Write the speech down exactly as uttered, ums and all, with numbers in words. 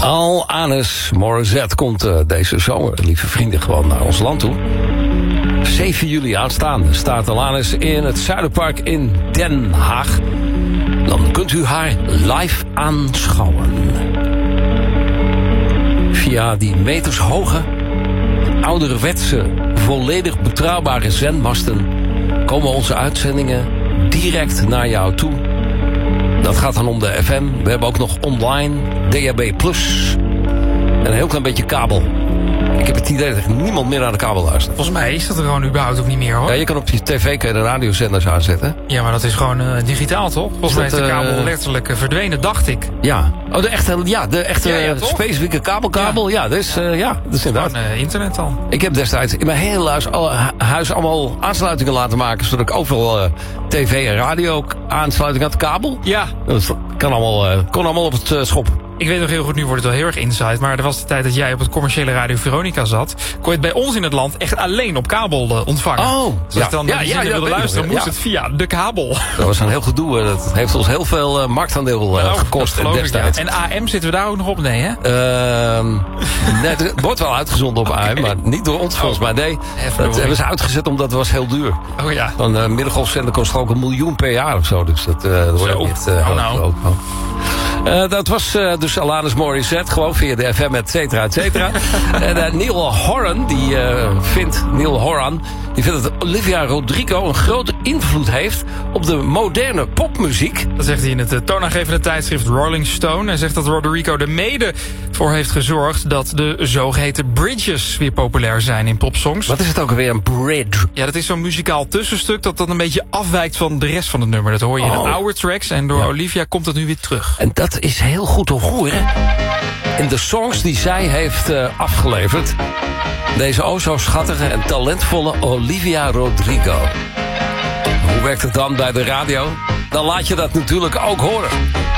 Alanis Morissette komt uh, deze zomer, lieve vrienden, gewoon naar ons land toe. zeven juli aanstaande staat Alanis in het Zuiderpark in Den Haag. Dan kunt u haar live aanschouwen. Via die metershoge, ouderwetse, volledig betrouwbare zendmasten komen onze uitzendingen direct naar jou toe. Dat gaat dan om de F M. We hebben ook nog online, D A B plus en een heel klein beetje kabel. Ik heb het idee dat niemand meer naar de kabel luistert. Volgens mij is dat er gewoon überhaupt ook niet meer, hoor. Ja, je kan op je tv kan je de radiozenders aanzetten. Ja, maar dat is gewoon uh, digitaal, toch? Volgens mij is de kabel uh, letterlijk uh, verdwenen, dacht ik. Ja, oh, de echte, ja, de echte ja, ja, specifieke kabelkabel. Ja, ja, dat is, uh, ja, dat is inderdaad. Gewoon uh, internet dan. Ik heb destijds in mijn hele huis, alle, huis allemaal aansluitingen laten maken, zodat ik overal uh, tv en radio aansluiting had, kabel. Ja. Dat kan allemaal, uh, kon allemaal op het uh, schop. Ik weet nog heel goed, nu wordt het wel heel erg inside, maar er was de tijd dat jij op het commerciële Radio Veronica zat, kon je het bij ons in het land echt alleen op kabel uh, ontvangen. Oh, dus als ja. je dan ja, ja, ja, ja, wilde luisteren, ja. moest het via de kabel. Dat was een heel gedoe. Dat heeft ons heel veel uh, marktaandeel uh, nou, gekost destijds. Ja. En A M zitten we daar ook nog op? Nee, hè? Uh, nee, het wordt wel uitgezonden op okay. A M, maar niet door ons volgens mij. Nee, dat hebben ze uitgezet omdat het was heel duur. Oh ja. Een uh, middengolfzender kost ook een miljoen per jaar of zo. Dus dat, uh, dat wordt ook niet uh, oh, heel nou. groot. Uh, dat was uh, dus Alanis Morissette, gewoon via de F M, et cetera, et cetera. En uh, Neil Horan, die uh, vindt, Neil Horan, die vindt dat Olivia Rodrigo een grote invloed heeft op de moderne popmuziek. Dat zegt hij in het uh, toonaangevende tijdschrift Rolling Stone. Hij zegt dat Rodrigo er mede voor heeft gezorgd dat de zogeheten bridges weer populair zijn in popsongs. Wat is het ook alweer, een bridge? Ja, dat is zo'n muzikaal tussenstuk dat dan een beetje afwijkt van de rest van het nummer. Dat hoor je oh. in de oude tracks en door ja. Olivia komt het nu weer terug. En dat is heel goed te horen in de songs die zij heeft uh, afgeleverd. Deze o zo schattige en talentvolle Olivia Rodrigo. Hoe werkt het dan bij de radio? Dan laat je dat natuurlijk ook horen.